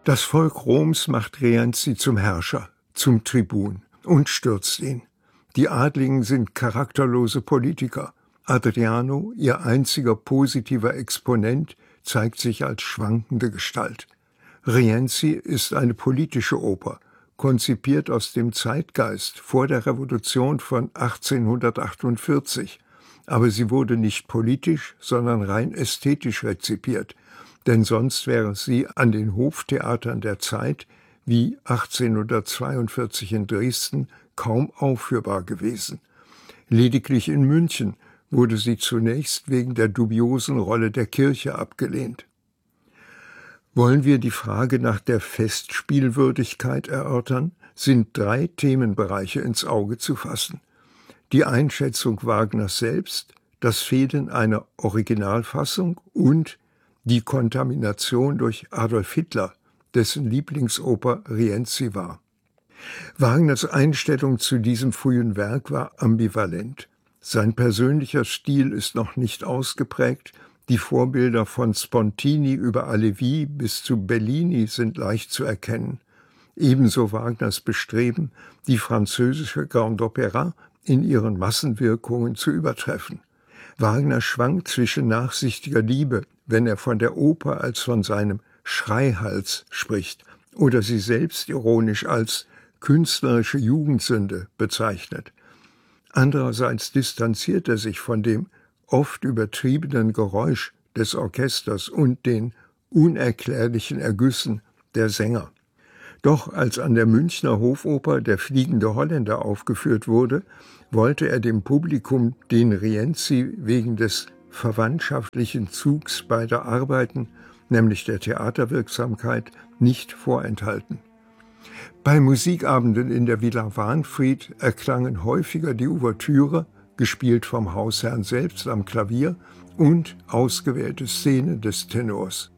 Das Volk Roms macht Rienzi zum Herrscher, zum Tribun und stürzt ihn. Die Adligen sind charakterlose Politiker. Adriano, ihr einziger positiver Exponent, zeigt sich als schwankende Gestalt. Rienzi ist eine politische Oper, konzipiert aus dem Zeitgeist vor der Revolution von 1848. Aber sie wurde nicht politisch, sondern rein ästhetisch rezipiert, denn sonst wäre sie an den Hoftheatern der Zeit, wie 1842 in Dresden, kaum aufführbar gewesen. Lediglich in München wurde sie zunächst wegen der dubiosen Rolle der Kirche abgelehnt. Wollen wir die Frage nach der Festspielwürdigkeit erörtern, sind 3 Themenbereiche ins Auge zu fassen. Die Einschätzung Wagners selbst, das Fehlen einer Originalfassung und die Kontamination durch Adolf Hitler, dessen Lieblingsoper Rienzi war. Wagners Einstellung zu diesem frühen Werk war ambivalent. Sein persönlicher Stil ist noch nicht ausgeprägt, die Vorbilder von Spontini über Halévy bis zu Bellini sind leicht zu erkennen. Ebenso Wagners Bestreben, die französische Grande Opéra in ihren Massenwirkungen zu übertreffen. Wagner schwankt zwischen nachsichtiger Liebe, wenn er von der Oper als von seinem Schreihals spricht oder sie selbst ironisch als künstlerische Jugendsünde bezeichnet. Andererseits distanziert er sich von dem oft übertriebenen Geräusch des Orchesters und den unerklärlichen Ergüssen der Sänger. Doch als an der Münchner Hofoper Der fliegende Holländer aufgeführt wurde, wollte er dem Publikum den Rienzi wegen des verwandtschaftlichen Zugs beider Arbeiten, nämlich der Theaterwirksamkeit, nicht vorenthalten. Bei Musikabenden in der Villa Wahnfried erklangen häufiger die Ouvertüre, gespielt vom Hausherrn selbst am Klavier, und ausgewählte Szenen des Tenors.